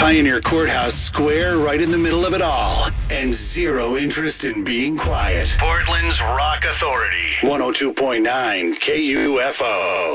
Pioneer Courthouse Square right in the middle of it all. And zero interest in being quiet. Portland's Rock Authority. 102.9 KUFO.